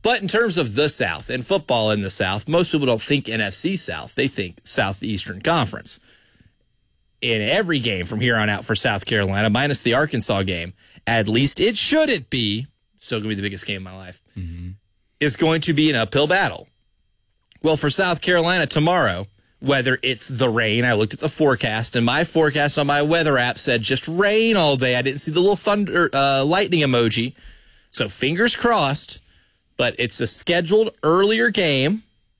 But in terms of the South and football in the South, most people don't think NFC South. They think Southeastern Conference. In every game from here on out for South Carolina, minus the Arkansas game, at least it shouldn't be, still going to be the biggest game of my life, is going to be an uphill battle. Well, for South Carolina tomorrow, whether it's the rain, I looked at the forecast, and my forecast on my weather app said just rain all day. I didn't see the little thunder, lightning emoji. So fingers crossed, but it's a scheduled earlier game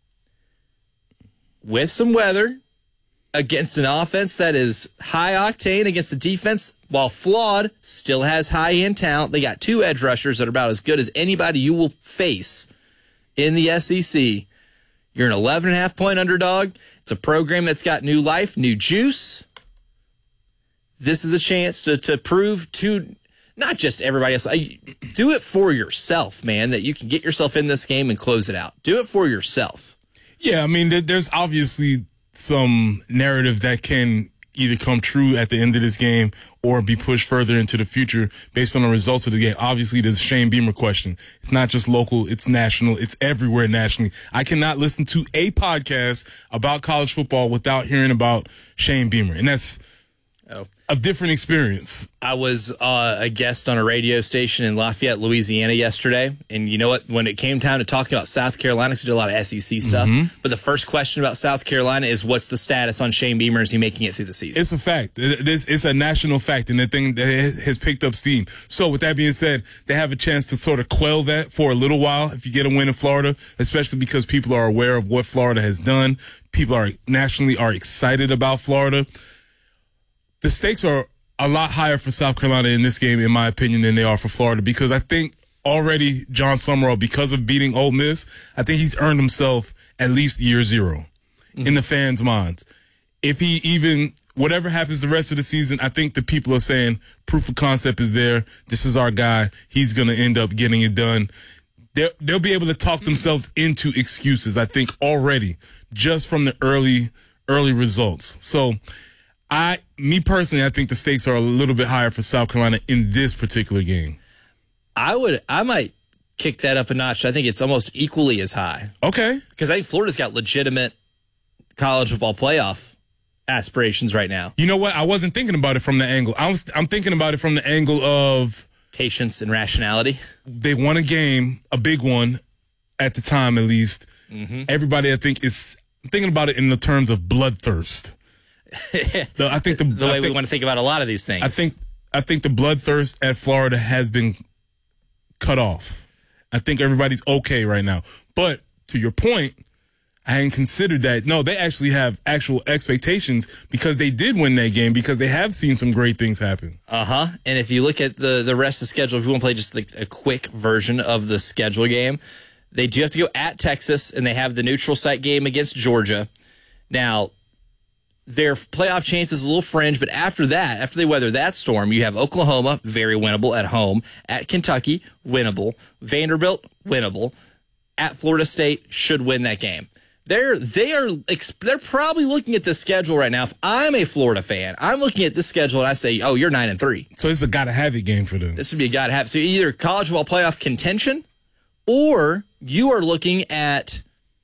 with some weather against an offense that is high octane, against a defense, while flawed, still has high-end talent. They got 2 edge rushers that are about as good as anybody you will face in the SEC. You're an 11.5-point underdog. It's a program that's got new life, new juice. This is a chance to prove to not just everybody else. Do it for yourself, man, that you can get yourself in this game and close it out. Do it for yourself. Yeah, I mean, there's obviously some narratives that can either come true at the end of this game or be pushed further into the future based on the results of the game. Obviously, there's Shane Beamer question. It's not just local, it's national, it's everywhere nationally. I cannot listen to a podcast about college football without hearing about Shane Beamer, and that's a different experience. I was a guest on a radio station in Lafayette, Louisiana yesterday, and you know what? When it came time to talk about South Carolina, because we do a lot of SEC stuff, but the first question about South Carolina is, what's the status on Shane Beamer? Is he making it through the season? It's a fact. It's a national fact, and the thing that has picked up steam. So with that being said, they have a chance to sort of quell that for a little while if you get a win in Florida, especially because people are aware of what Florida has done. People are nationally excited about Florida. The stakes are a lot higher for South Carolina in this game, in my opinion, than they are for Florida, because I think already John Summerall, because of beating Ole Miss, I think he's earned himself at least year 0 in the fans' minds. If he even, whatever happens the rest of the season, I think the people are saying proof of concept is there. This is our guy. He's going to end up getting it done. They'll be able to talk themselves into excuses, I think, already, just from the early results. So, me personally, I think the stakes are a little bit higher for South Carolina in this particular game. I might kick that up a notch. I think it's almost equally as high. Okay. Because I think Florida's got legitimate college football playoff aspirations right now. You know what? I wasn't thinking about it from the angle. I'm thinking about it from the angle of patience and rationality. They won a game, a big one, at the time at least. Everybody, I think, is thinking about it in the terms of bloodthirst. I think the way we want to think about a lot of these things. I think the bloodthirst at Florida has been cut off. I think everybody's okay right now. But to your point, I hadn't considered that. No, they actually have actual expectations because they did win that game, because they have seen some great things happen. And if you look at the rest of the schedule, if you want to play just a quick version of the schedule game, they do have to go at Texas, and they have the neutral site game against Georgia. Now, their playoff chances is a little fringe, but after that, after they weather that storm, you have Oklahoma, very winnable at home, at Kentucky, winnable, Vanderbilt, winnable, at Florida State, should win that game. They're probably looking at the schedule right now. If I'm a Florida fan, I'm looking at this schedule and I say, oh, you're 9-3. So it's a gotta have it game for them. This would be a gotta have. So either college football playoff contention, or you are looking at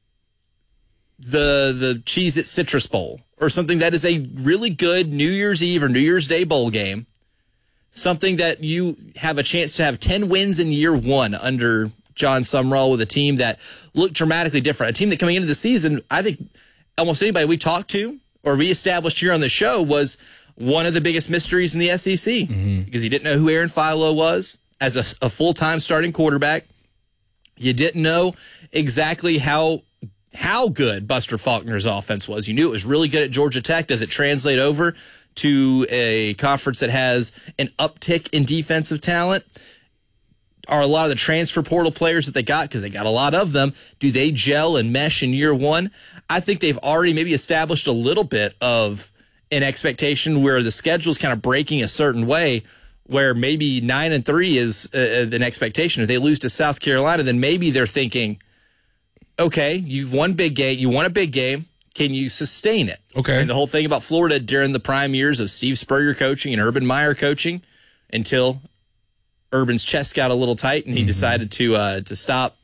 the Cheez-It Citrus Bowl, or something that is a really good New Year's Eve or New Year's Day bowl game, something that you have a chance to have 10 wins in year 1 under John Summerall, with a team that looked dramatically different. A team that coming into the season, I think almost anybody we talked to or we established here on the show was one of the biggest mysteries in the SEC, because you didn't know who Aaron Philo was as a full-time starting quarterback. You didn't know exactly how good Buster Faulkner's offense was. You knew it was really good at Georgia Tech. Does it translate over to a conference that has an uptick in defensive talent? Are a lot of the transfer portal players that they got, because they got a lot of them, do they gel and mesh in year 1? I think they've already maybe established a little bit of an expectation where the schedule is kind of breaking a certain way, where maybe 9-3 is an expectation. If they lose to South Carolina, then maybe they're thinking, okay, you've won big game. You won a big game. Can you sustain it? Okay. And the whole thing about Florida during the prime years of Steve Spurrier coaching and Urban Meyer coaching, until Urban's chest got a little tight and he decided to stop